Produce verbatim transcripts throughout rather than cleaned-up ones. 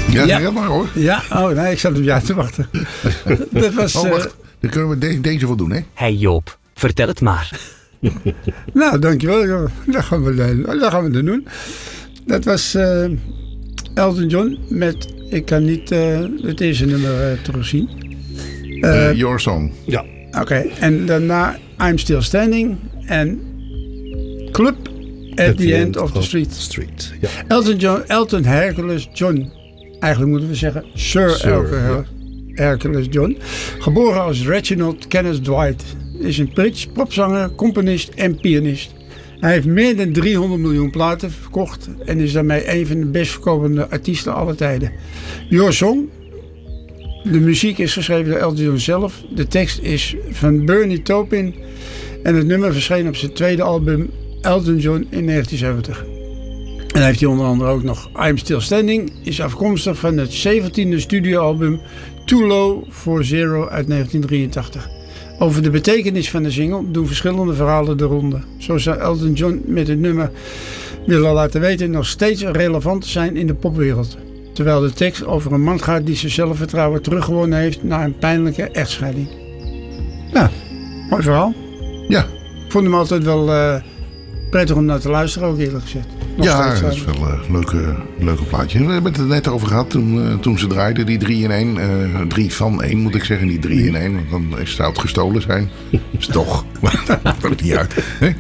Ja, Ja. ja. maar hoor. Ja, oh nee, ik zat op jou te wachten. Dat was... Oh, eh, wacht. Dan kunnen we de- deze wel doen, hè? Hey Joop, vertel het maar. nou, dankjewel. Dat gaan we, eh, dat gaan we dan doen. Dat was eh, Elton John met... Ik kan niet uh, het eerste nummer uh, terugzien. Uh, Uh, your Song. Ja. Oké, okay. En daarna I'm Still Standing en Club at, at the, the End, end of the Street. street. Ja. Elton John, Elton Hercules John. Eigenlijk moeten we zeggen Sir, Sir Elton ja. Hercules John. Geboren als Reginald Kenneth Dwight. Is een Brits popzanger, componist en pianist. Hij heeft meer dan driehonderd miljoen platen verkocht en is daarmee een van de best verkopende artiesten aller tijden. Your Song. De muziek is geschreven door Elton John zelf. De tekst is van Bernie Taupin. En het nummer verscheen op zijn tweede album Elton John in negentien zeventig. En dan heeft hij onder andere ook nog I'm Still Standing. Is afkomstig van het zeventiende studioalbum Too Low for Zero uit negentien drieëntachtig. Over de betekenis van de single doen verschillende verhalen de ronde. Zo zou Elton John met het nummer willen laten weten nog steeds relevant te zijn in de popwereld. Terwijl de tekst over een man gaat die zijn zelfvertrouwen teruggewonnen heeft na een pijnlijke echtscheiding. Nou, mooi verhaal. Ja. Ik vond hem altijd wel uh, prettig om naar te luisteren, ook eerlijk gezegd. Nog ja, dat is wel een uh, leuke, leuke plaatje. We hebben het er net over gehad toen, uh, toen ze draaiden, die drie in één. Uh, drie van één moet ik zeggen, niet drie in één. Want dan is het gestolen zijn. Dus toch, dat maakt niet uit. Hè?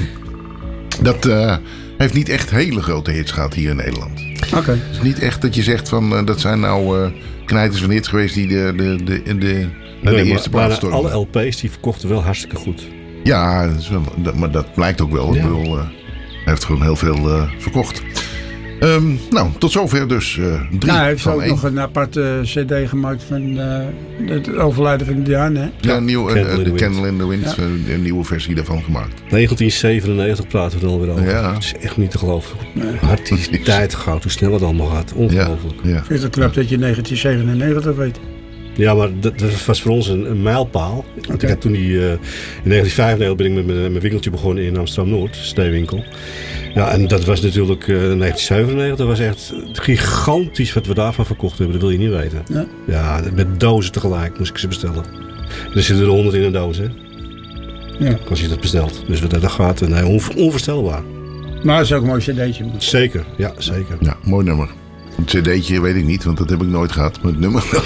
Dat uh, heeft niet echt hele grote hits gehad hier in Nederland. Oké. Okay. Het is niet echt dat je zegt van uh, dat zijn nou uh, knijters van hits geweest die de, de, de, de, de, nee, de eerste plaats stormen. Alle L P's die verkochten wel hartstikke goed. Ja, dat is wel, dat, maar dat blijkt ook wel. Ja. Ik bedoel, uh, hij heeft gewoon heel veel uh, verkocht. Um, nou, tot zover dus uh, drie nou, hij heeft van ook één. nog een aparte cd gemaakt van uh, het overlijden van Diane. Hè? Ja, ja, nieuw, Candle, uh, in de the Candle in the Wind. Ja. Uh, een nieuwe versie daarvan gemaakt. negentien zevenennegentig praten we er alweer over. Ja. Het is echt niet te geloven. Nee. Hard die tijd goud, hoe snel het allemaal gaat. Ongelooflijk. Ja, ja. Ik vind het knap dat je negentien zevenennegentig weet. Ja, maar dat, dat was voor ons een, een mijlpaal. Okay. Ik heb toen die, uh, in negentien vijfennegentig ben ik met mijn, mijn winkeltje begonnen in Amsterdam-Noord, sneeuwwinkel. Ja, en dat was natuurlijk uh, negentien zevenennegentig. Dat was echt gigantisch wat we daarvan verkocht hebben. Dat wil je niet weten. Ja, ja met dozen tegelijk moest ik ze bestellen. En er zitten er honderd in een doos, hè? Ja. Als je dat bestelt. Dus dat, dat gaat nee, on, onvoorstelbaar. Maar het is ook een mooi cd'tje. Zeker, ja, zeker. Ja, mooi nummer. Het cd'tje weet ik niet, want dat heb ik nooit gehad. Maar het nummer wel.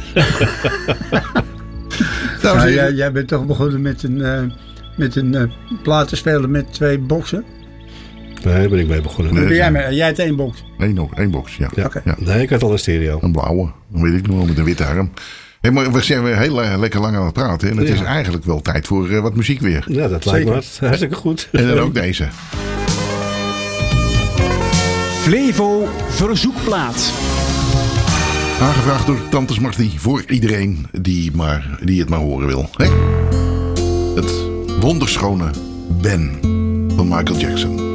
nou, ja, jij, jij bent toch begonnen met een, uh, met een uh, platenspeler met twee boxen? Nee, daar ben ik mee begonnen. Nee, ben jij, nee. mee, jij hebt één box? Eén nog, één box, ja. ja. Okay. ja. Nee, ik had al een stereo. Een blauwe, dat weet ik nog wel, met een witte arm. Hey, maar we zijn weer heel uh, lekker lang aan het praten. En het ja. is eigenlijk wel tijd voor uh, wat muziek weer. Ja, dat lijkt me hartstikke goed. En dan ook deze. Flevo Verzoekplaat. Aangevraagd door Tante Smarty voor iedereen die, maar, die het maar horen wil. Hey? Het wonderschone Ben van Michael Jackson.